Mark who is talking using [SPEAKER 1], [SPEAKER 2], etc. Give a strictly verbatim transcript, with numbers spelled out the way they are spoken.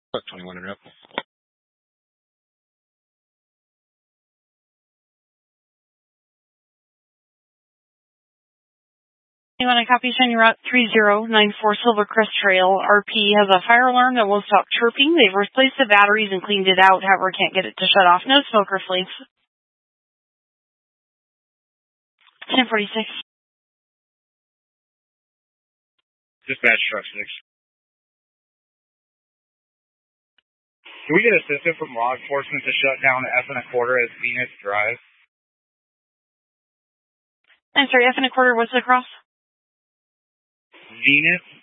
[SPEAKER 1] Truck twenty-one and up.
[SPEAKER 2] You want to copy Shiny Route three zero nine four Silvercrest Trail. R P has a fire alarm that will stop chirping. They've replaced the batteries and cleaned it out. However, can't get it to shut off. No smoke or flames. ten forty-six.
[SPEAKER 3] Dispatch truck six. Can we get assistance from law enforcement to shut down F and a quarter as Venus Drive?
[SPEAKER 2] I'm sorry, F and a quarter, what's the cross?
[SPEAKER 3] Venus